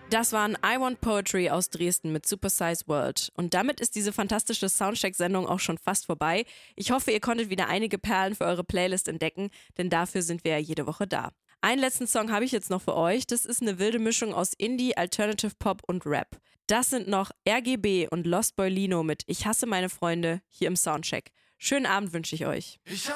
Das waren I Want Poetry aus Dresden mit Super Size World. Und damit ist diese fantastische Soundcheck-Sendung auch schon fast vorbei. Ich hoffe, ihr konntet wieder einige Perlen für eure Playlist entdecken, denn dafür sind wir ja jede Woche da. Einen letzten Song habe ich jetzt noch für euch. Das ist eine wilde Mischung aus Indie, Alternative Pop und Rap. Das sind noch RGB und Lost Boy Lino mit Ich hasse meine Freunde hier im Soundcheck. Schönen Abend wünsche ich euch. Ich